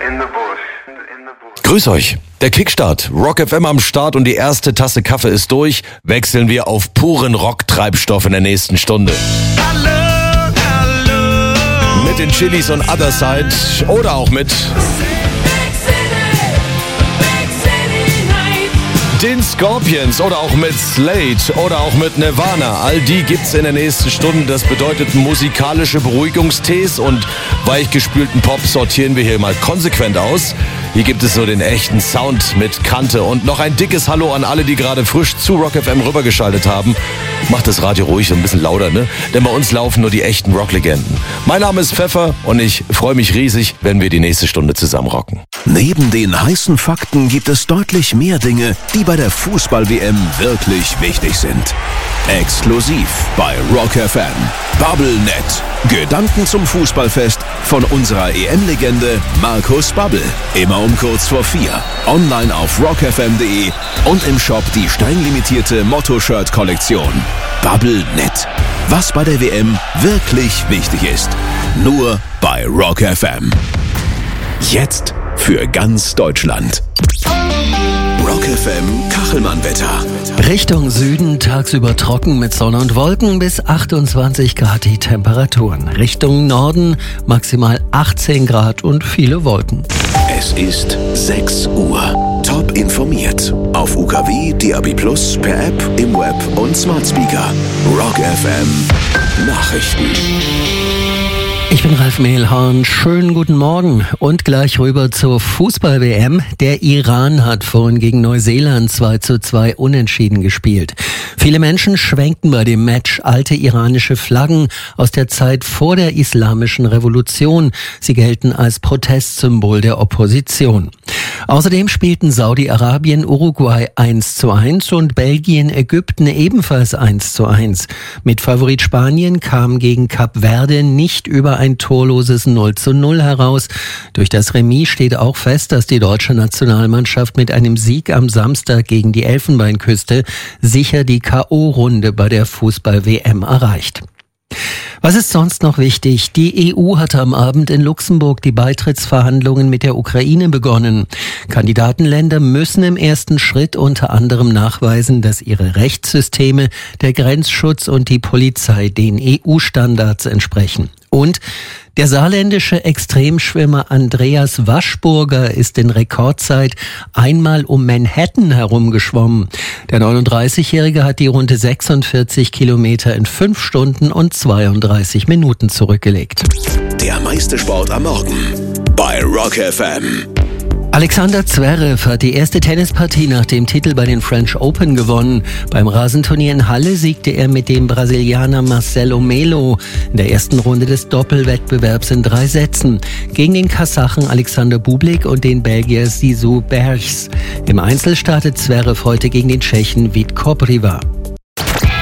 Grüß euch. Der Kickstart. Rock FM am Start und die erste Tasse Kaffee ist durch. Wechseln wir auf puren Rock-Treibstoff in der nächsten Stunde. Mit den Chili's und Other Side oder auch mit den Scorpions oder auch mit Slade oder auch mit Nirvana. All die gibt's in der nächsten Stunde. Das bedeutet musikalische Beruhigungstees und weichgespülten Pop sortieren wir hier mal konsequent aus. Hier gibt es so den echten Sound mit Kante und noch ein dickes Hallo an alle, die gerade frisch zu Rock FM rübergeschaltet haben. Macht das Radio ruhig, so ein bisschen lauter, ne? Denn bei uns laufen nur die echten Rocklegenden. Mein Name ist Pfeffer und ich freue mich riesig, wenn wir die nächste Stunde zusammen rocken. Neben den heißen Fakten gibt es deutlich mehr Dinge, die bei der Fußball-WM wirklich wichtig sind. Exklusiv bei Rock FM. BubbleNet. Gedanken zum Fußballfest von unserer EM-Legende Markus Babbel. Immer um kurz vor 4. Online auf rockfm.de und im Shop die steinlimitierte Motto-Shirt-Kollektion. BubbleNet. Was bei der WM wirklich wichtig ist. Nur bei Rock FM. Jetzt für ganz Deutschland. Rock FM Kachelmann-Wetter. Richtung Süden tagsüber trocken mit Sonne und Wolken, bis 28 Grad die Temperaturen. Richtung Norden maximal 18 Grad und viele Wolken. Es ist 6 Uhr. Top informiert. Auf UKW, DAB+, per App, im Web und Smart Speaker. Rock FM Nachrichten. Ich bin Ralf Mehlhorn, schönen guten Morgen und gleich rüber zur Fußball-WM. Der Iran hat vorhin gegen Neuseeland 2:2 unentschieden gespielt. Viele Menschen schwenkten bei dem Match alte iranische Flaggen aus der Zeit vor der Islamischen Revolution. Sie gelten als Protestsymbol der Opposition. Außerdem spielten Saudi-Arabien Uruguay 1:1 und Belgien Ägypten ebenfalls 1:1. Mit Favorit Spanien kam gegen Kap Verde nicht über ein torloses 0:0 heraus. Durch das Remis steht auch fest, dass die deutsche Nationalmannschaft mit einem Sieg am Samstag gegen die Elfenbeinküste sicher die K.O.-Runde bei der Fußball-WM erreicht. Was ist sonst noch wichtig? Die EU hatte am Abend in Luxemburg die Beitrittsverhandlungen mit der Ukraine begonnen. Kandidatenländer müssen im ersten Schritt unter anderem nachweisen, dass ihre Rechtssysteme, der Grenzschutz und die Polizei den EU-Standards entsprechen. Und der saarländische Extremschwimmer Andreas Waschburger ist in Rekordzeit einmal um Manhattan herumgeschwommen. Der 39-Jährige hat die runde 46 Kilometer in 5 Stunden und 32 Minuten zurückgelegt. Der meiste Sport am Morgen bei Rock FM. Alexander Zverev hat die erste Tennispartie nach dem Titel bei den French Open gewonnen. Beim Rasenturnier in Halle siegte er mit dem Brasilianer Marcelo Melo in der ersten Runde des Doppelwettbewerbs in 3 Sätzen gegen den Kasachen Alexander Bublik und den Belgier Zizou Bergs. Im Einzel startet Zverev heute gegen den Tschechen Vít Kopriva.